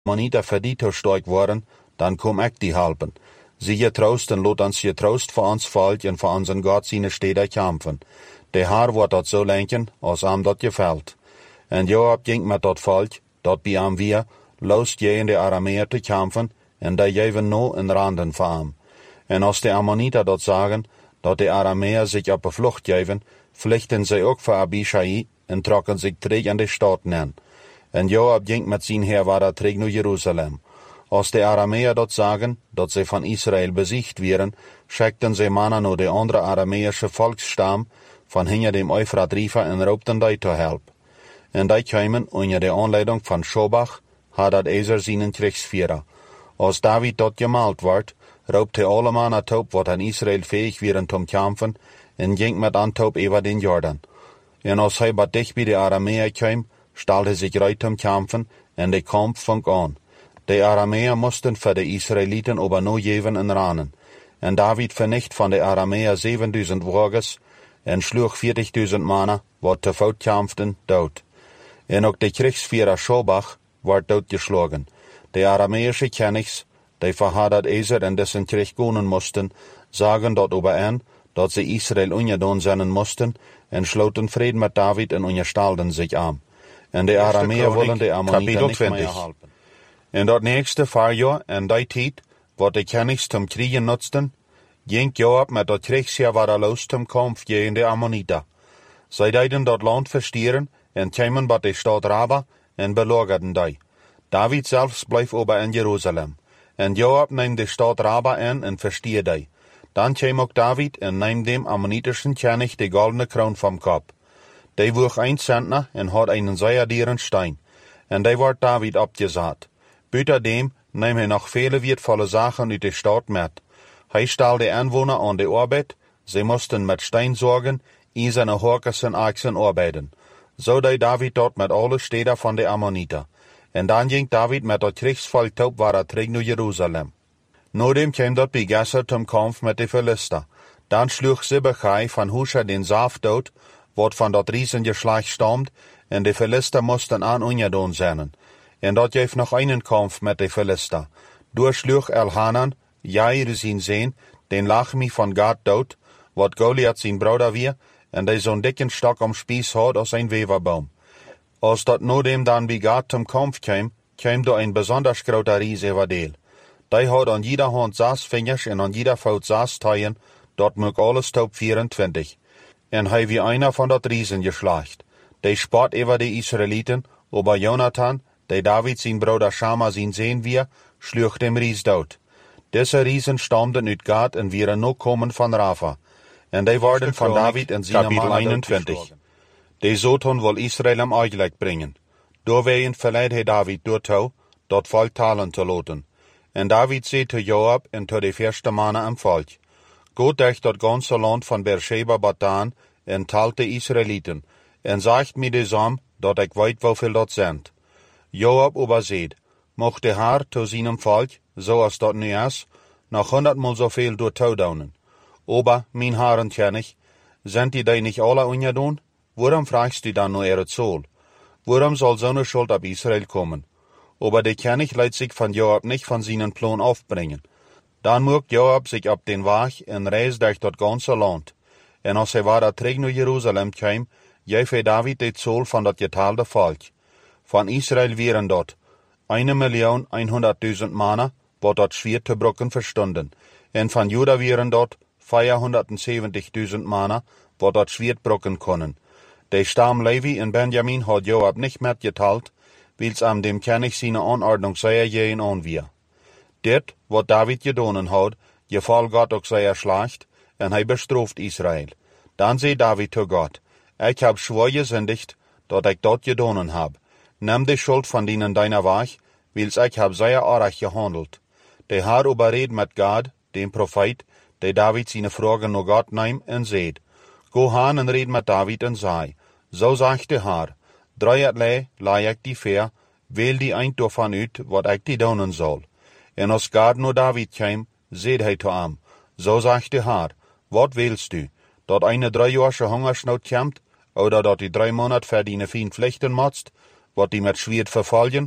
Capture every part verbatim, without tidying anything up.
Ammoniter für die zu stark waren, dann komm ich die helpen. Sie getrost und lot uns getrost für uns Volk und für unseren Gott seine Städte kämpfen. Der Herr wird dort so lenken, als ihm dort gefällt. Und Joab ging mit dort Volk, dort bei ihm wir, los gegen die Aramäer zu kämpfen, und die geben no in Randen für ihm. Und als die Ammoniter dort sagen, dass die Aramäer sich auf die Flucht geben, pflichten sie auch für Abishai und trocken sich träg an die Stadt nennen. Und Joab ging mit sein Heer weiter träg nach Jerusalem. Als die Aramäer dort sagen, dass sie von Israel besiegt wären, schickten sie Männer nur die andere aramäische Volksstamm von hinter dem Euphrat River und raubten die zu help. Und die kamen unter der Anleitung von Schobach, hat dat Eser seinen Kriegsführer. Als David dort gemalt ward, raubte alle Männer taub, wat an Israel fähig wären zum Kämpfen, und ging mit Antaub über den Jordan. Und als er bei dicht bei die Aramäer kam, stellte sich reit zum Kämpfen, und der Kampf fang an. Die Aramäer mussten für die Israeliten aber nur geben in Ranen. Und David vernicht von der Aramäer siebentausend Wagens und schlug vierzigtausend Männer, wat te voet kämpften, dood. Und auch der Kriegsführer Schobach ward doodgeschlagen. Die aramäische Königs, die verhadert Eser in dessen Krieg gehen mussten, sagen dort über an, dass sie Israel ungedon sein mussten, und schloten Frieden mit David und unterstalten sich an. Und die Aramäer wollen die Ammoniter nicht mehr halten. In dat nächste Fahrjahr, in die Zeit, wo die Königs zum Kriegen nutzten, ging Joab mit dat Kriegsheer weiter los zum Kampf gegen die Ammoniter. Sie deiden dat Land verstieren und kamen bei der Stadt Raba und belagerten die. David selbst bleef aber in Jerusalem. Und Joab nahm die Stadt Raba an und verstier die. Dann kam auch David und nahm dem ammonitischen König die goldene Krone vom Kopf. Die wog ein Zentner und hat einen säuerdieren Stein. Und die ward David abgesagt. Büter dem nahm er noch viele wertvolle Sachen uit der Stadt mit. Er stellte die Anwohner an die Arbeit, sie mussten mit Stein sorgen, eiserne Horkes und Achsen arbeiten. So die David dort mit alle Städten von den Ammoniter. Und dann ging David mit der Kriegsvolk taub weiter zurück nach Jerusalem. Nodem kam dort bei Gesser zum Kampf mit den Philister. Dann schlug Sibbechai von Husha den Saft dort, wat von dort Riesengeschlecht stammt, und die Philister mussten an ungedon sein. Und dort gab noch einen Kampf mit den Philister. Durchschlug Elhanan, Jair sein Sohn, den Lachmi von Gad dort, wat Goliath sein Bruder wir, und der so'n dicken Stock am Spieß hat aus ein Weberbaum. Als dort nodem dann wie Gad zum Kampf kam, kam da ein besonders großer Ries über Deel. Der hat an jeder Hand sechs Fingers und an jeder Faut sechs Teien, dort mög alles taub vierundzwanzig. Und hei wie einer von dort Riesen geschlacht. Der spart über die Israeliten, aber Jonathan, der David sein Bruder Schama sein Sehen wir, schlug dem Ries dort. Diese Riesen stammten uit Gad und wären noch kommen von Rapha. Und die waren von David in seiner Mann einundzwanzig. Die Soton wohl Israel am Eichleik bringen. Doorwegen verleiht he David dortau, dort Volk talen zu loten. Und David sagt zu Joab und zu die ersten Männer am Volk: Gott durch das ganze Land von Beersheba Batan und teilt die Israeliten, und sagt mir desam, dat ich weit wieviel dort sind. Joab aber seht, mocht der Herr zu seinem Volk, so als dort nu ist, noch hundertmal so viel dortau daunen. Aber, mein Herren König, sind die die nicht alle ungedon? Warum fragst du dann nur ihre Zoll? Warum soll so eine Schuld ab Israel kommen? Aber der König lässt sich von Joab nicht von seinen Plan aufbringen. Dann mögt Joab sich ab den Weg und reist durch das ganze Land. Und als er weiter zurück nach Jerusalem kam, gab er David die Zoll von das geteilte Volk. Von Israel wären dort eine Million einhunderttausend Männer, wo dort schwer zu brücken verstunden. Und von Juda wären dort vierhundertsiebzigtausend Männer, wo dort schwer brücken können. Der Stamm Levi und Benjamin hat Joab nicht mitgeteilt, weil's am dem König seine Anordnung sehr gehen an wir. Dit, wat David gedonen hat, gefall Gott auch sehr schlecht, und er bestraft Israel. Dann sei David zu Gott: Ich hab schwor gesündigt, dat ich dort gedonen hab. Nimm die Schuld von denen deiner Weg, weil's ich hab sehr arg gehandelt. Der Herr überredet mit Gad, dem Prophet, der David seine Fragen nur Gott nahm, und seht: Go han und red mit David und sei: So sagt der Herr, dreierlei leih ich die Fair, wähl die ein davon ut, wat ich die donen soll. Und als Gad nur David kam, seht he zu ihm: So sagt der Herr, wat wählst du, dat eine dreijährige Hungersnot kommt, oder dat die drei Monat für deine Fien Pflichten motzt, wat die mit Schwert verfallen,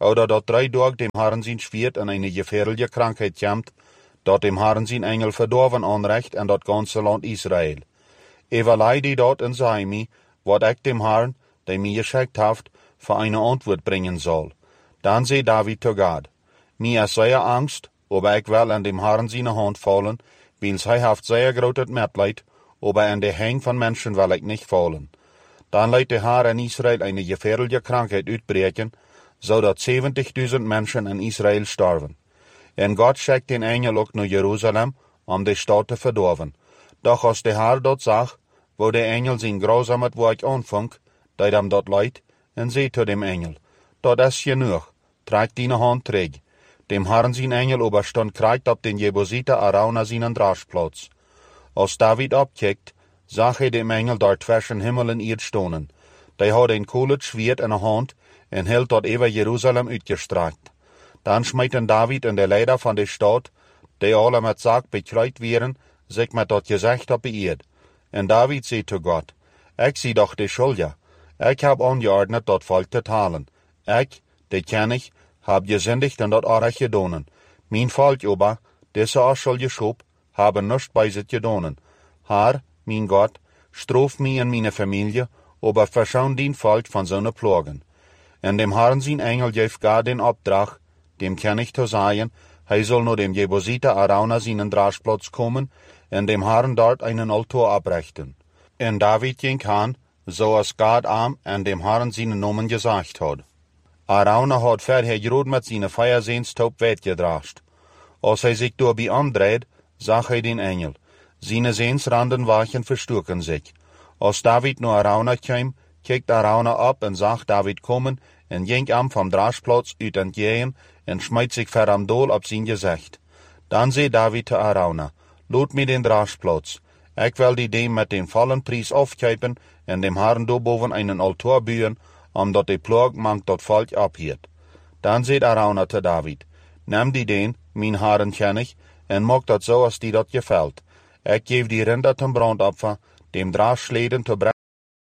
oder dat drei Tag dem Herrn sein Schwert in eine gefährliche Krankheit jammt, dat dem Herrn sein Engel verdorven anrecht en dat ganze Land Israel. Evalei die dort in Saimi, wat ich dem Herrn, der mir geschickt haft, für eine Antwort bringen soll. Dann sei David zu Gott: Mir ist sehr Angst, aber ich will an dem Herrn seine Hand fallen, weil hij haft sehr großes Mitleid, aber an der Hang von Menschen will ich nicht fallen. Dann leidt der Herr in Israel eine gefährliche Krankheit uitbreken, so dat zeventigduizend Menschen in Israel sterven. En Gott schickt den Engel auch nach Jerusalem, um die Stadt zu verdorven. Doch als der Herr dort sagt, wo der Engel sein grausames Werk anfängt, dat ihm dort leid, en seht zu dem Engel: Dat ist genug, tragt deine Hand träg. Dem Herrn sein Engel oberstand kriegt ab den Jebusiter Arauna seinen Draschplatz. Als David abkickt, sah er dem Engel dort zwischen Himmel und Erd stonen. Der hat ein kohles Schwert in der Hand en hielt dort über Jerusalem uitgestreckt. Dann schmeiten David und der Leiter von der Stadt, die alle mit Sarg bekleid wären, sich mit dat Gesicht op beirrt. En David sagt zu Gott: Ich sie doch die Schuldige. Ich hab angeordnet, dat Volk zu talen. Ich, die kenn ich, hab gesündigt und dat Arach gedonen. Mein Volk aber, diese Aschuldige Schub, haben nicht bei sich gedonen. Herr, mein Gott, straf mich und meine Familie, aber verschaun den Volk von seinen Plagen. En dem Herrn sein Engel gef gar den Auftrag, dem kann ich zu sagen, er soll nur dem Jebusiter Arauna seinen Draschplatz kommen, en dem Herrn dort einen Altar abrichten. En David ging an, so als Gott am en dem Herrn seinen Namen gesagt hat. Arauna hat vorher gerot mit seinen Feiersehnstaub weggedrascht. Als er sich dabei andreht, sah er den Engel. Seine Sehnsranden wachen verstucken sich. Als David nur Arauna kam, kijkt Arauna ab en zag David kommen en ging am vom Draschplatz uit entgegen en schmeidt sich ver am Dol op sein Gesicht. Dann zei David zu Arauna: Loot mir den Draschplatz. Ich will die dem mit den vollen Preis aufkippen en dem Herrn boven einen Altar bühen, um dat die Plag mangt dat Volk abhiert. Dann zei Arauna zu David: Nimm die den, mein Herrn kenn ich, en mach dat so, als die dat gefällt. Ich gebe die Rinder zum Brandopfer, dem Draschschleden zu